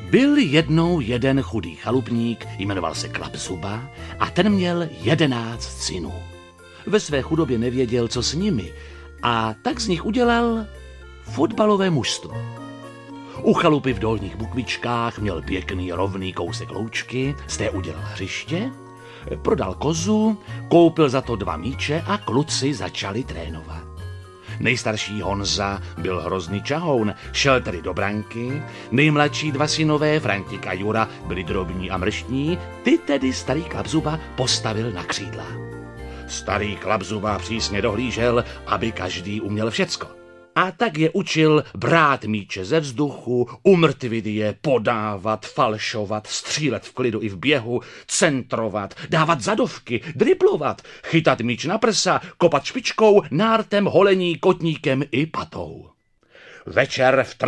Byl jednou jeden chudý chalupník, jmenoval se Klapzuba a ten měl 11 synů. Ve své chudobě nevěděl, co s nimi, a tak z nich udělal fotbalové mužstvo. U chalupy v Dolních Bukvičkách měl pěkný rovný kousek loučky, z té udělal hřiště, prodal kozu, koupil za to 2 míče a kluci začali trénovat. Nejstarší Honza byl hrozný čahoun, šel tedy do branky, nejmladší 2 synové, František a Jura, byli drobní a mrštní, ty tedy starý Klapzuba postavil na křídla. Starý Klapzuba přísně dohlížel, aby každý uměl všecko. A tak je učil brát míče ze vzduchu, umrtvit je, podávat, falšovat, střílet v klidu i v běhu, centrovat, dávat zadovky, driblovat, chytat míč na prsa, kopat špičkou, nártem, holení, kotníkem i patou. Večer v